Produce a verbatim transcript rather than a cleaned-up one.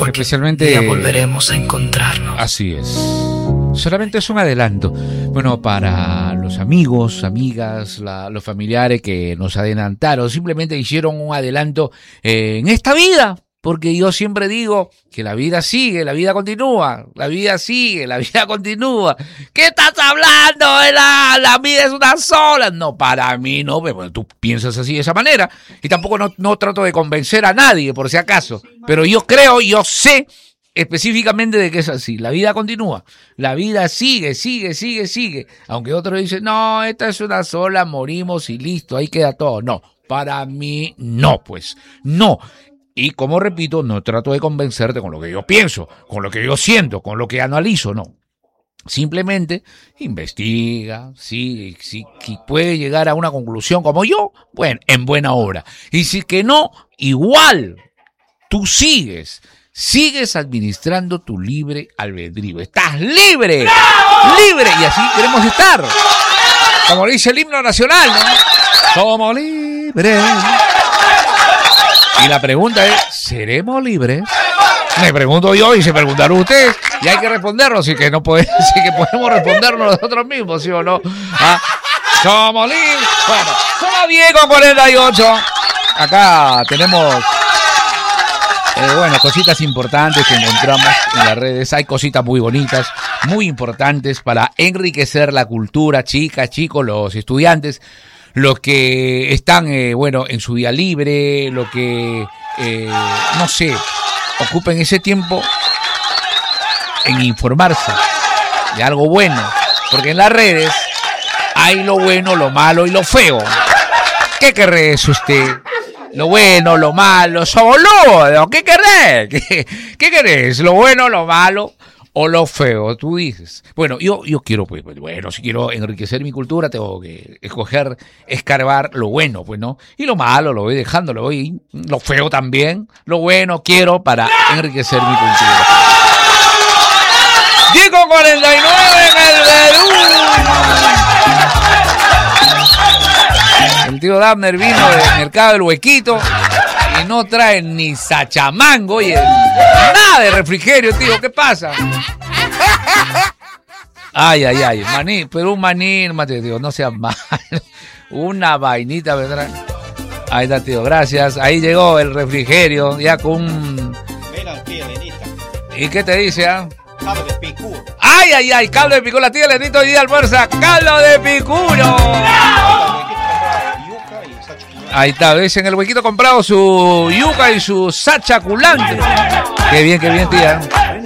porque especialmente ya volveremos a encontrarnos. Así es. Solamente es un adelanto. Bueno, para los amigos, amigas, la, los familiares que nos adelantaron, simplemente hicieron un adelanto eh, en esta vida. Porque yo siempre digo que la vida sigue, la vida continúa, la vida sigue, la vida continúa. ¿Qué estás hablando? La, la vida es una sola. No, para mí no, bueno, tú piensas así de esa manera. Y tampoco no, no trato de convencer a nadie, por si acaso. Pero yo creo, yo sé específicamente de que es así. La vida continúa, la vida sigue, sigue, sigue, sigue. Aunque otros dicen, no, esta es una sola, morimos y listo, ahí queda todo. No, para mí no, pues, no. Y como repito, no trato de convencerte con lo que yo pienso, con lo que yo siento, con lo que analizo, no. Simplemente investiga, si, si, si puede llegar a una conclusión como yo, bueno, en buena hora. Y si que no, igual, tú sigues, sigues administrando tu libre albedrío. Estás libre, ¡bravo! Libre, y así queremos estar. Como dice el himno nacional, ¿no? Somos libres. Y la pregunta es, ¿seremos libres? Me pregunto yo y se preguntaron ustedes. Y hay que responderlo, así que no podemos, así que podemos responderlo nosotros mismos, ¿sí o no? ¿Ah? Somos libres. Bueno, son las diez con cuarenta y ocho. Acá tenemos, eh, bueno, cositas importantes que encontramos en las redes. Hay cositas muy bonitas, muy importantes para enriquecer la cultura, chicas, chicos, los estudiantes. Los que están, eh, bueno, en su día libre, los que, eh, no sé, ocupen ese tiempo en informarse de algo bueno. Porque en las redes hay lo bueno, lo malo y lo feo. ¿Qué querés usted? Lo bueno, lo malo, boludo. ¿Qué querés? ¿Qué, qué querés? ¿Lo bueno, lo malo o lo feo? Tú dices. Bueno, yo, yo quiero, pues, bueno, si quiero enriquecer mi cultura, tengo que escoger, escarbar lo bueno, pues, ¿no? Y lo malo lo voy dejando, lo voy, lo feo también. Lo bueno quiero para enriquecer mi cultura. diez con cuarenta y nueve en el Perú. El tío Dabner vino del mercado del Huequito y no trae ni sachamango, oye, nada de refrigerio, tío, ¿qué pasa? Ay, ay, ay, maní, pero un maní, mate, tío, no seas malo, una vainita vendrá. Ahí está, tío, gracias, ahí llegó el refrigerio, ya con un... Mira, tío, Lenita. ¿Y qué te dice, ah? Caldo de picudo. Ay, ay, ay, caldo de picudo, la tía Lenito hoy día almuerza, caldo de picudo. Ahí está, ves, en el Huequito comprado su yuca y su sacha culante. Qué bien, qué bien, tía.